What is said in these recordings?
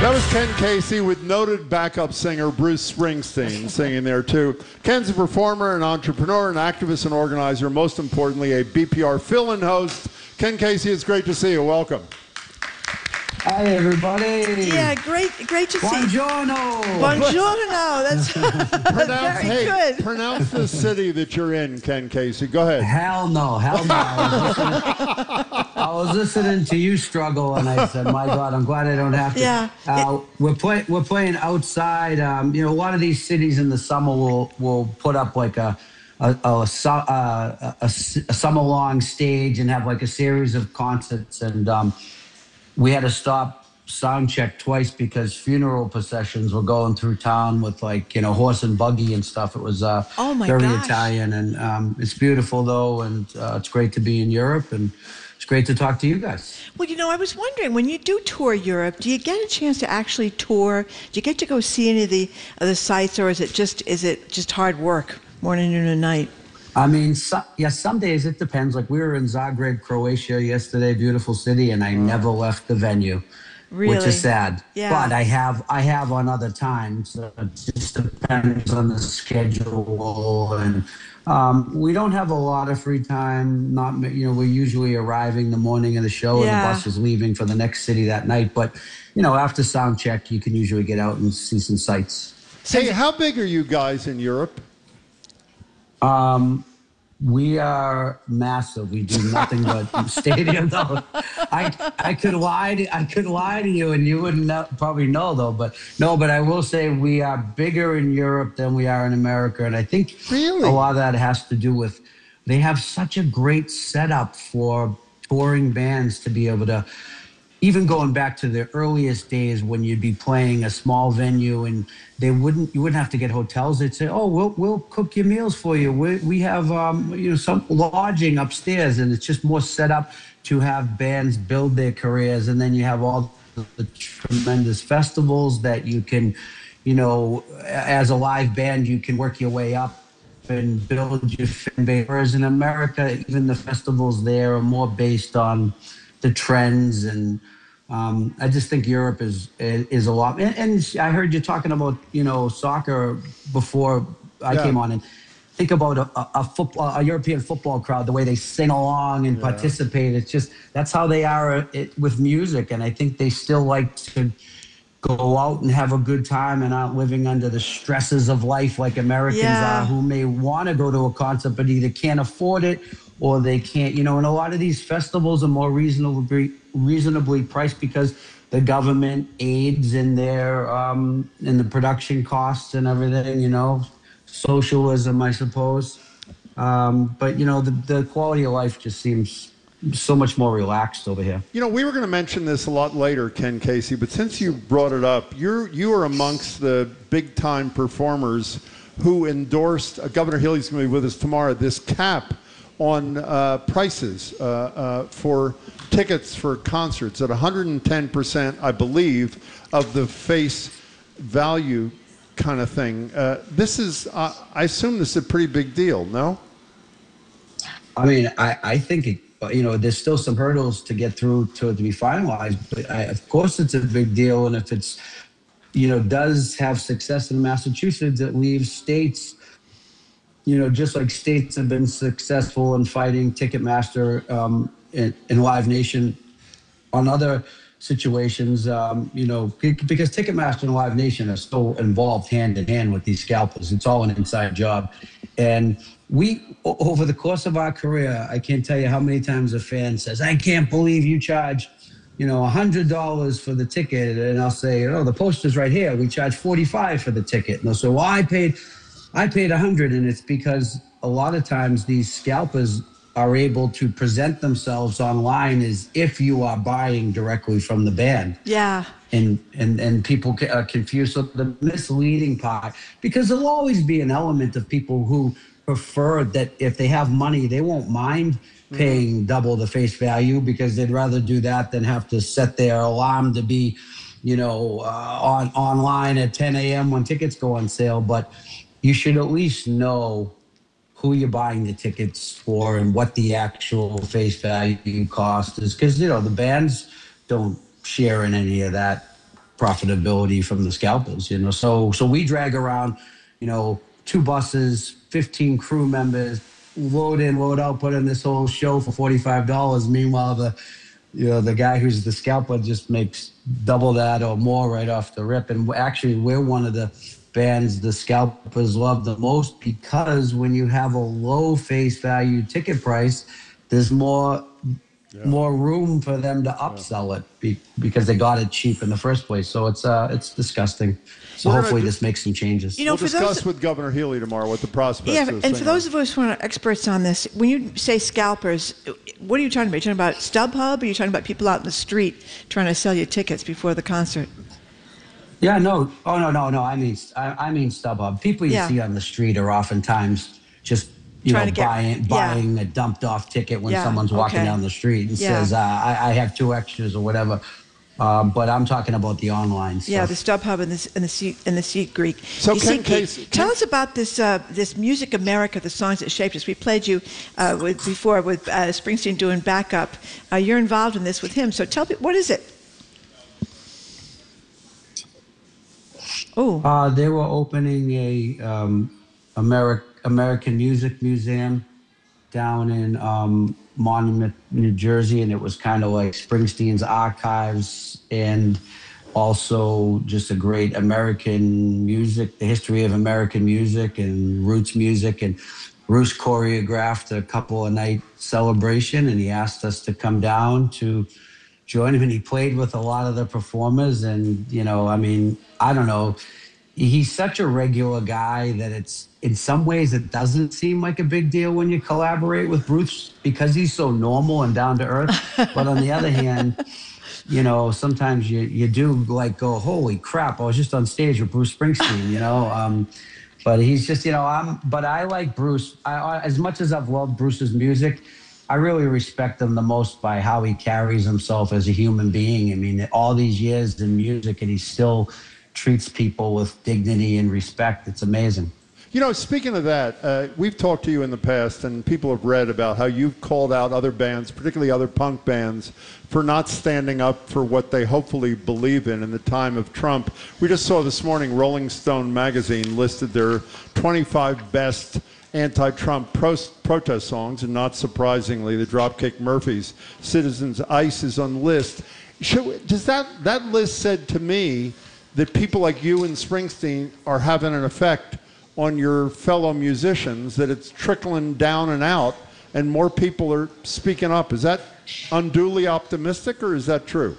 That was Ken Casey with noted backup singer Bruce Springsteen singing there too. Ken's a performer, an entrepreneur, an activist, and organizer. Most importantly, a BPR fill-in host. Ken Casey, it's great to see you. Welcome. Hi, everybody. Yeah, great to see you. Buongiorno. Buongiorno. That's very good. Pronounce the city that you're in, Ken Casey. Go ahead. Hell no. I was listening to you struggle, and I said, "My God, I'm glad I don't have to." Yeah. We're playing outside. A lot of these cities in the summer will put up like a summer-long stage and have like a series of concerts, and we had to stop sound check twice because funeral processions were going through town with horse and buggy and stuff. It was very Italian, and it's beautiful though, and it's great to be in Europe, and it's great to talk to you guys. Well, I was wondering, when you do tour Europe, do you get a chance to actually tour? Do you get to go see any of the sites, or is it just hard work, morning, noon, and night? I mean, some days it depends. Like we were in Zagreb, Croatia yesterday, beautiful city, and I never left the venue, really? Which is sad. Yeah. But I have on other times. So it just depends on the schedule, and we don't have a lot of free time. We're usually arriving the morning of the show, and the bus is leaving for the next city that night. But after sound check, you can usually get out and see some sights. Hey, how big are you guys in Europe? We are massive. We do nothing but stadium. Though I could lie to you, and you wouldn't probably know though. But I will say we are bigger in Europe than we are in America, and I think a lot of that has to do with they have such a great setup for touring bands to be able to. Even going back to the earliest days when you'd be playing a small venue and you wouldn't have to get hotels. They'd say, "Oh, we'll cook your meals for you. We have some lodging upstairs," and it's just more set up to have bands build their careers. And then you have all the tremendous festivals that you can, as a live band, you can work your way up and build your fan base. Whereas in America, even the festivals there are more based on the trends, and I just think Europe is a lot. And I heard you talking about soccer before I came on, and think about a European football crowd, the way they sing along and participate. It's just that's how they are with music, and I think they still like to go out and have a good time and aren't living under the stresses of life like Americans are, who may want to go to a concert but either can't afford it or they can't, and a lot of these festivals are more reasonably priced because the government aids in their in the production costs and everything, socialism, I suppose. But the quality of life just seems so much more relaxed over here. We were going to mention this a lot later, Ken Casey, but since you brought it up, you are amongst the big time performers who endorsed, Governor Healy's going to be with us tomorrow, this cap on prices for tickets for concerts at 110%, I believe, of the face value kind of thing. This is, I assume this is a pretty big deal, no? I mean, I think there's still some hurdles to get through to it to be finalized, but of course it's a big deal. And if it's, does have success in Massachusetts, it leaves states, just like states have been successful in fighting Ticketmaster in Live Nation on other situations, because Ticketmaster and Live Nation are still involved hand in hand with these scalpers. It's all an inside job. And we, over the course of our career, I can't tell you how many times a fan says, "I can't believe you charge, $100 for the ticket." And I'll say, "Oh, the poster's right here. We charge $45 for the ticket." And they'll say, "Well, I paid $100. And it's because a lot of times these scalpers are able to present themselves online as if you are buying directly from the band. Yeah. And people are confused. So the misleading part, because there'll always be an element of people who prefer that if they have money, they won't mind paying double the face value because they'd rather do that than have to set their alarm to be, online at 10 a.m. when tickets go on sale. But you should at least know who you're buying the tickets for and what the actual face value cost is. Because, the bands don't share in any of that. profitability from the scalpers, So we drag around, 2 buses, 15 crew members, load in, load out, put in this whole show for $45. Meanwhile, the guy who's the scalper just makes double that or more right off the rip. And actually, we're one of the bands the scalpers love the most, because when you have a low face value ticket price, there's more room for them to upsell it because they got it cheap in the first place. So it's disgusting. So hopefully this makes some changes. We'll discuss with Governor Healy tomorrow what the prospects Yeah, of and for those of us who are experts on this, when you say scalpers, what are you talking about? Are you talking about StubHub, or are you talking about people out in the street trying to sell you tickets before the concert? Yeah, no. Oh, no. I mean StubHub. People you see on the street are oftentimes just buying a dumped off ticket when someone's walking down the street and says, I have 2 extras or whatever. But I'm talking about the online stuff. Yeah, the StubHub and the SeatGeek. So tell us about this Music America, the songs that shaped us. We played you before with Springsteen doing backup. You're involved in this with him. So tell me, what is it? Oh, they were opening a American Music Museum down in Monument, New Jersey, and it was kind of like Springsteen's archives and also just a great American music, the history of American music and roots music. And Bruce choreographed a couple of night celebration, and he asked us to come down to join him, and he played with a lot of the performers. And I don't know, he's such a regular guy that it's, in some ways, it doesn't seem like a big deal when you collaborate with Bruce because he's so normal and down to earth. But on the other hand, sometimes you do go, holy crap, I was just on stage with Bruce Springsteen, but he's just, but I like Bruce. As much as I've loved Bruce's music, I really respect him the most by how he carries himself as a human being. I mean, all these years in music, and he still treats people with dignity and respect. It's amazing. Speaking of that, we've talked to you in the past, and people have read about how you've called out other bands, particularly other punk bands, for not standing up for what they hopefully believe in the time of Trump. We just saw this morning Rolling Stone magazine listed their 25 best anti-Trump protest songs, and not surprisingly, the Dropkick Murphys, Citizens Ice is on the list. Does that list said to me that people like you and Springsteen are having an effect on your fellow musicians, that it's trickling down and out and more people are speaking up? Is that unduly optimistic, or is that true?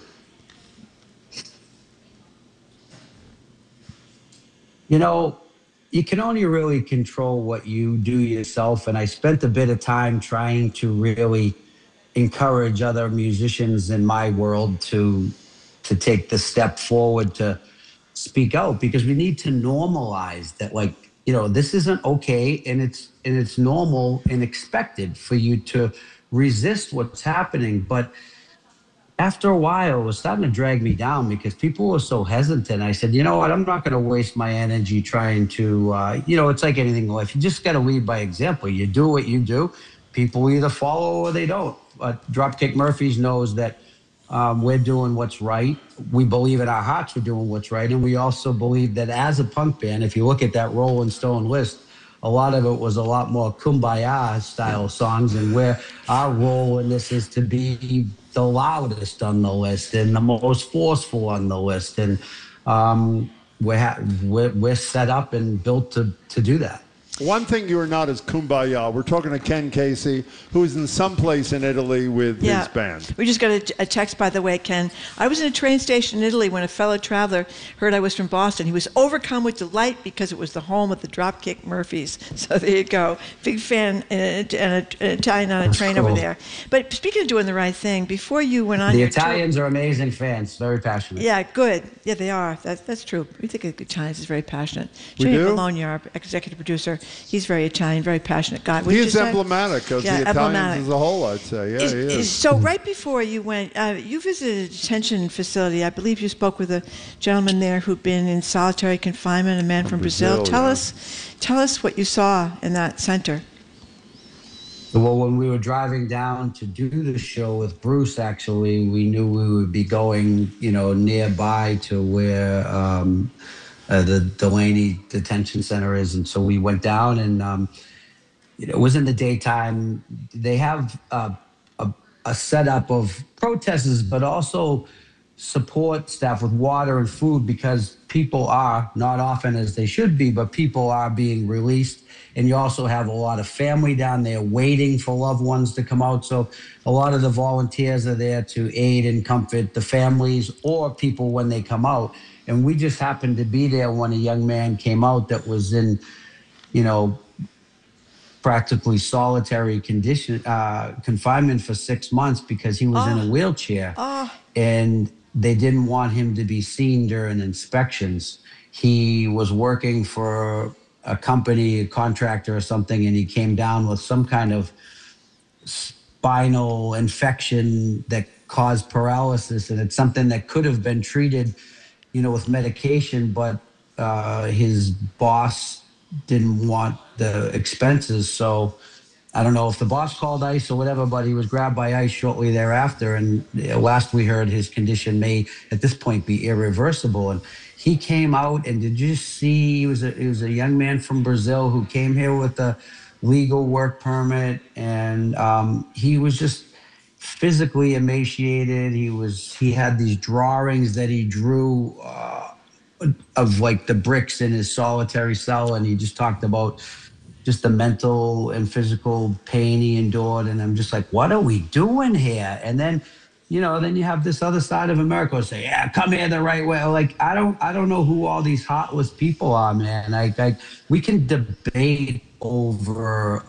You can only really control what you do yourself. And I spent a bit of time trying to really encourage other musicians in my world to take the step forward to speak out, because we need to normalize that, this isn't okay, and it's normal and expected for you to resist what's happening. But after a while, it was starting to drag me down because people were so hesitant. I said, you know what, I'm not going to waste my energy trying to, it's like anything in life. You just got to lead by example. You do what you do. People either follow or they don't. But Dropkick Murphys knows that we're doing what's right. We believe in our hearts we're doing what's right. And we also believe that as a punk band, if you look at that Rolling Stone list, a lot of it was a lot more kumbaya style songs, and where our role in this is to be the loudest on the list and the most forceful on the list. And we're set up and built to do that. One thing you are not is kumbaya. We're talking to Ken Casey, who's in some place in Italy with his band. We just got a text, by the way, Ken. I was in a train station in Italy when a fellow traveler heard I was from Boston. He was overcome with delight because it was the home of the Dropkick Murphys. So there you go. Big fan and an Italian on a train over there. But speaking of doing the right thing, before you went on the your Italians are amazing fans, very passionate. Yeah, good. Yeah, they are. That's true. We think of Italians as very passionate. We Jimmy do? Bologna, our executive producer, he's very Italian, very passionate guy. He is emblematic of the Italians as a whole, I'd say. Yeah, he is. So right before you went, you visited a detention facility. I believe you spoke with a gentleman there who'd been in solitary confinement, a man from Brazil. Tell us what you saw in that center. Well, when we were driving down to do the show with Bruce, actually, we knew we would be going, nearby to where the Delaney Detention Center is, and so we went down, and it was in the daytime. They have a setup of protesters, but also support staff with water and food, because people are, not often as they should be, but people are being released. And you also have a lot of family down there waiting for loved ones to come out. So a lot of the volunteers are there to aid and comfort the families or people when they come out. And we just happened to be there when a young man came out that was in, practically solitary confinement for 6 months because he was in a wheelchair. And they didn't want him to be seen during inspections. He was working for a company, a contractor or something, and he came down with some kind of spinal infection that caused paralysis. And it's something that could have been treated, with medication, but his boss didn't want the expenses. So I don't know if the boss called ICE or whatever, but he was grabbed by ICE shortly thereafter. And last we heard, his condition may at this point be irreversible. And he came out, and did you see, he was a young man from Brazil who came here with a legal work permit, and he was just physically emaciated. He had these drawings that he drew of like the bricks in his solitary cell, and he just talked about just the mental and physical pain he endured. And I'm just like, what are we doing here? And then, then you have this other side of America say, yeah, come here the right way. Like, I don't know who all these heartless people are, man. We can debate over,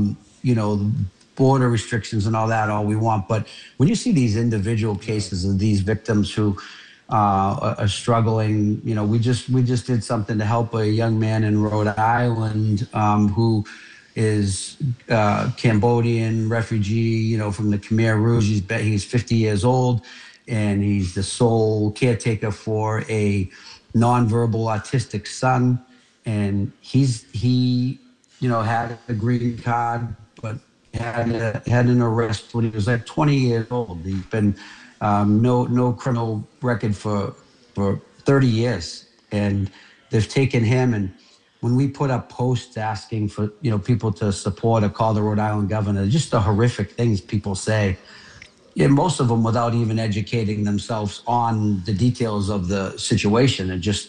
border restrictions and all that all we want. But when you see these individual cases of these victims who are struggling, we just did something to help a young man in Rhode Island who is Cambodian refugee, from the Khmer Rouge. He's 50 years old, and he's the sole caretaker for a nonverbal autistic son. And he had a green card, but had an arrest when he was like 20 years old. He's been no criminal record for 30 years, and they've taken him. And when we put up posts asking for people to support or call the Rhode Island governor, just the horrific things people say, most of them without even educating themselves on the details of the situation, and just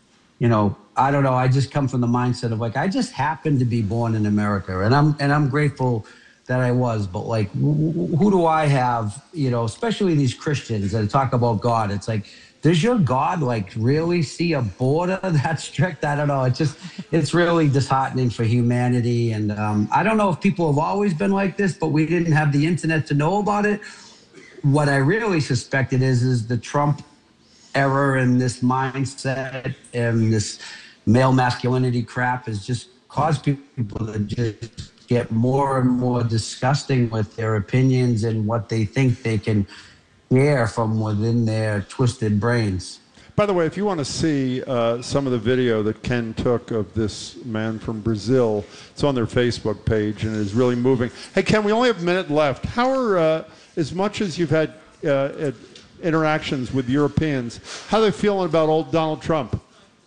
I don't know. I just come from the mindset of like, I just happened to be born in America, and I'm grateful that I was. But like, who do I have? Especially these Christians that talk about God. It's like, does your God like really see a border that strict? I don't know. It's really disheartening for humanity. And I don't know if people have always been like this, but we didn't have the internet to know about it. What I really suspected is the Trump era and this mindset and this male masculinity crap has just caused people to just get more and more disgusting with their opinions and what they think they can hear from within their twisted brains. By the way, if you want to see some of the video that Ken took of this man from Brazil, it's on their Facebook page, and it is really moving. Hey, Ken, we only have a minute left. How are, as much as you've had interactions with Europeans, how are they feeling about old Donald Trump?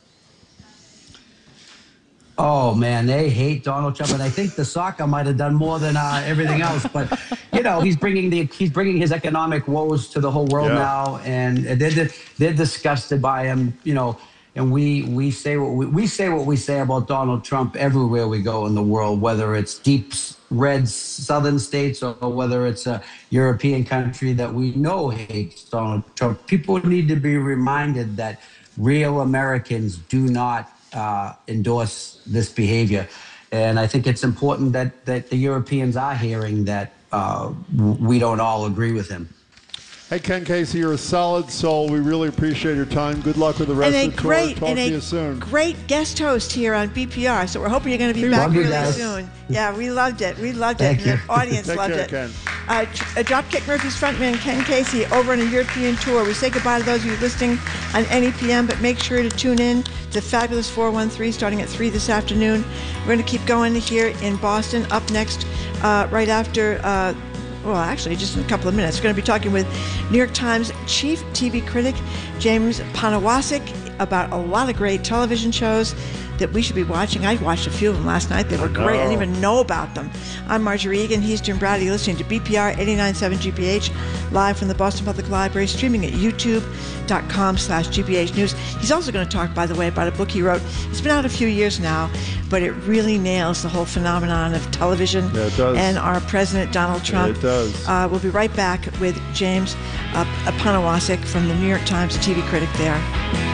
Oh man, they hate Donald Trump, and I think the soccer might have done more than everything else. But he's bringing his economic woes to the whole world now, and they're disgusted by him. And we say what we say about Donald Trump everywhere we go in the world, whether it's deep red southern states or whether it's a European country that we know hates Donald Trump. People need to be reminded that real Americans do not endorse this behavior. And I think it's important that the Europeans are hearing that we don't all agree with him. Hey, Ken Casey, you're a solid soul. We really appreciate your time. Good luck with the rest of the tour. Talk to you soon. Great guest host here on BPR. So we're hoping you're going to be back really soon. Yeah, we loved it. We loved it. The audience loved it. Ken. Dropkick Murphys frontman Ken Casey over on a European tour. We say goodbye to those of you listening on NEPM, but make sure to tune in to Fabulous 413 starting at 3 this afternoon. We're going to keep going here in Boston. Up next, right after. Well, actually, just in a couple of minutes. We're going to be talking with New York Times chief TV critic James Poniewozik about a lot of great television shows that we should be watching. I watched a few of them last night. They were great. I didn't even know about them. I'm Marjorie Egan. He's Jim Brady. You're listening to BPR 89.7 GBH, live from the Boston Public Library, streaming at youtube.com/GBH News. He's also going to talk, by the way, about a book he wrote. It's been out a few years now, but it really nails the whole phenomenon of television and our president, Donald Trump. It does. We'll be right back with James Poniewozik from the New York Times TV critic there.